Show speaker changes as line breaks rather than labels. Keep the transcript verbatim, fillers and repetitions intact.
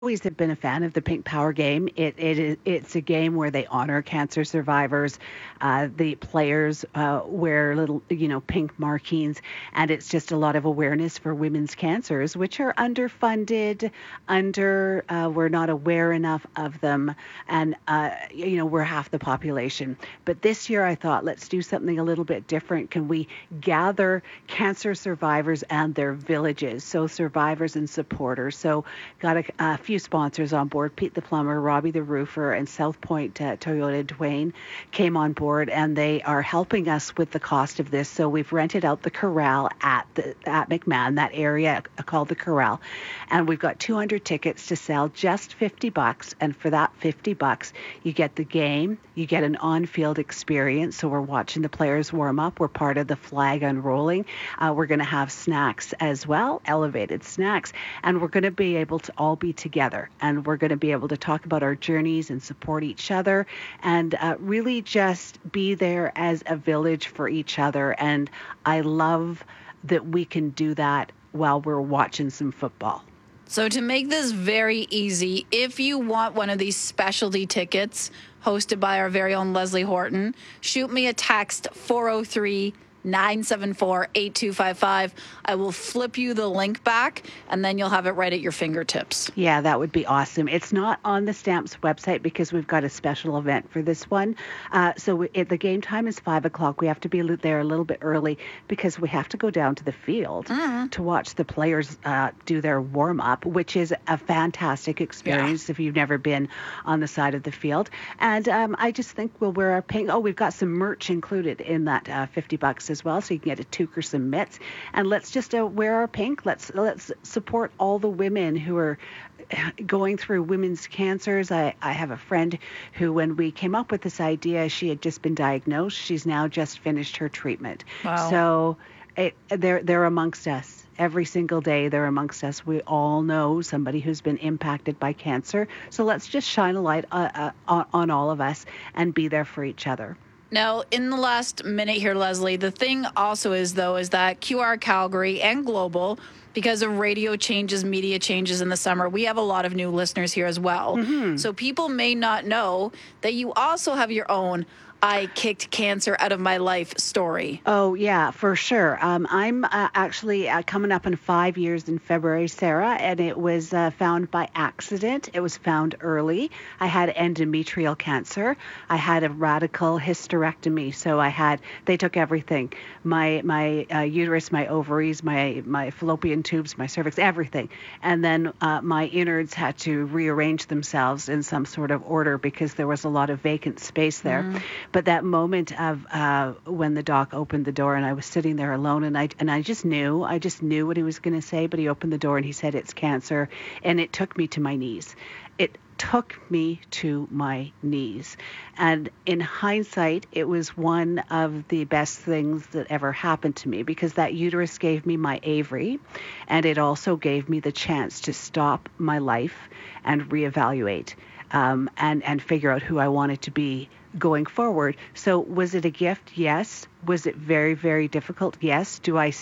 always have been a fan of the Pink Power game. It, it is it's a game where they honor cancer survivors. Uh, the players uh, wear little, you know, pink markings, and it's just a lot of awareness for women's cancers, which are underfunded, under uh, we're not aware enough of them, and uh, you know we're half the population. But this year I thought, let's do something a little bit different. Can we gather cancer survivors and their villages? So survivors and supporters. So got a, a few sponsors on board. Pete the plumber, Robbie the roofer, and South Point uh, Toyota Dwayne came on board, and they are helping us with the cost of this. So we've rented out the corral at the at McMahon, that area called the corral, and we've got two hundred tickets to sell, just fifty bucks. And for that fifty bucks, you get the game, you get an on-field experience. So we're watching the players warm up. We're part of the flag unrolling. Uh, we're going to have snacks as well, elevated snacks, and we're going to be able to all be together. And we're going to be able to talk about our journeys and support each other, and uh, really just be there as a village for each other. And I love that we can do that while we're watching some football.
So to make this very easy, if you want one of these specialty tickets hosted by our very own Leslie Horton, shoot me a text, four oh three, nine seven four, eight two five five. I will flip you the link back, and then you'll have it right at your fingertips.
Yeah, that would be awesome. It's not on the Stamps website because we've got a special event for this one. Uh, so it, the game time is five o'clock. We have to be there a little bit early because we have to go down to the field mm-hmm. to watch the players uh, do their warm-up, which is a fantastic experience yeah. if you've never been on the side of the field. And um, I just think we'll wear our pink. Oh, we've got some merch included in that uh, fifty bucks as well, so you can get a toque or some mitts, and let's just uh, wear our pink. Let's let's support all the women who are going through women's cancers. I, I have a friend who, when we came up with this idea, she had just been diagnosed. She's now just finished her treatment.
Wow.
So it, they're they're amongst us. Every single day they're amongst us. We all know somebody who's been impacted by cancer. So let's just shine a light uh, uh, on, on all of us and be there for each other.
Now, in the last minute here, Leslie, the thing also is, though, is that Q R Calgary and Global, because of radio changes, media changes in the summer, we have a lot of new listeners here as well. Mm-hmm. So people may not know that you also have your own I kicked cancer out of my life story.
Oh, yeah, for sure. Um, I'm uh, actually uh, coming up in five years in February, Sarah, and it was uh, found by accident. It was found early. I had endometrial cancer. I had a radical hysterectomy, so I had, they took everything. My my uh, uterus, my ovaries, my, my fallopian tubes, my cervix, everything. And then uh, my innards had to rearrange themselves in some sort of order because there was a lot of vacant space there. Mm. But that moment of uh, when the doc opened the door and I was sitting there alone, and I and I just knew, I just knew what he was going to say. But he opened the door and he said, "It's cancer," and it took me to my knees. It took me to my knees. And in hindsight, it was one of the best things that ever happened to me, because that uterus gave me my Avery, and it also gave me the chance to stop my life and reevaluate um, and and figure out who I wanted to be going forward. So was it a gift? Yes. Was it very, very difficult? Yes. Do I